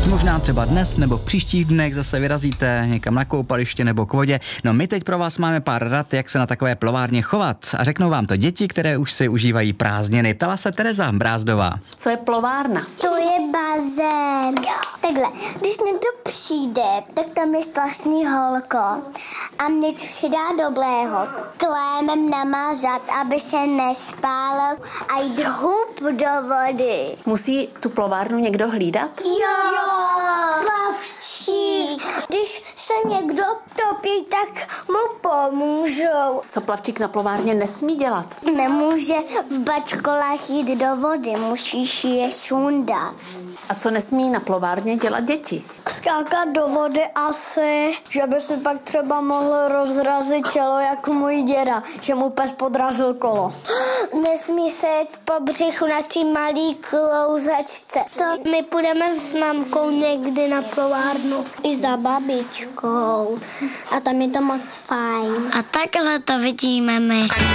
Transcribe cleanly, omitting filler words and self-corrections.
Možná třeba dnes nebo v příštích dnech zase vyrazíte někam na koupaliště nebo k vodě. No my teď pro vás máme pár rad, jak se na takové plovárně chovat. A řeknou vám to děti, které už si užívají prázdniny. Ptala se Tereza Brázdová. Co je plovárna? To je bazén. Takhle, když někdo přijde, tak tam je strašný holko a něco si dá dobrého. Klémem namazat, aby se nespálil a jít hub do vody. Musí tu plovárnu někdo hlídat? Jo, plavčík. Když se někdo topí, tak mu pomůžou. Co plavčík na plovárně nesmí dělat? Nemůže v bačkolách jít do vody, musíš je sundat. A co nesmí na plovárně dělat děti? Skákat do vody asi, že by si pak třeba mohl rozrazit tělo jako můj děda, že mu pes podrazil kolo. Nesmí se jet po břichu na té malý klouzačce. To my půjdeme s mamkou někdy na plovárnu. I za babičkou. A tam je to moc fajn. A takhle to vidíme my.